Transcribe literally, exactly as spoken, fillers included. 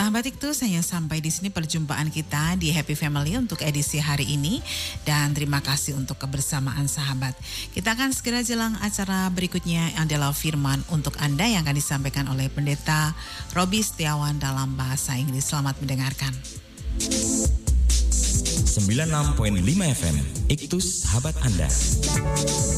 Sahabat Iktus, hanya sampai di sini perjumpaan kita di Happy Family untuk edisi hari ini. Dan terima kasih untuk kebersamaan sahabat. Kita akan segera jelang acara berikutnya yang adalah firman untuk Anda yang akan disampaikan oleh Pendeta Robi Setiawan dalam bahasa Inggris. Selamat mendengarkan. sembilan puluh enam koma lima F M, Iktus sahabat Anda.